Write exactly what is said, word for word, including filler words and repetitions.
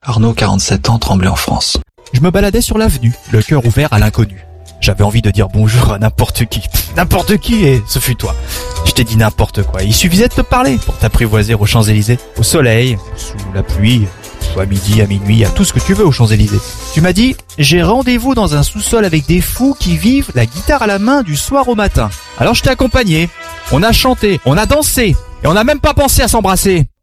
Arnaud, quarante-sept ans, Tremblay en France. Je me baladais sur l'avenue, le cœur ouvert à l'inconnu. J'avais envie de dire bonjour à n'importe qui. Pff, n'importe qui, et ce fut toi. Je t'ai dit n'importe quoi. Il suffisait de te parler pour t'apprivoiser aux Champs-Élysées. Au soleil, sous la pluie, soit à midi, à minuit, à tout ce que tu veux aux Champs-Élysées. Tu m'as dit, j'ai rendez-vous dans un sous-sol avec des fous qui vivent la guitare à la main du soir au matin. Alors je t'ai accompagné. On a chanté, on a dansé, et on n'a même pas pensé à s'embrasser.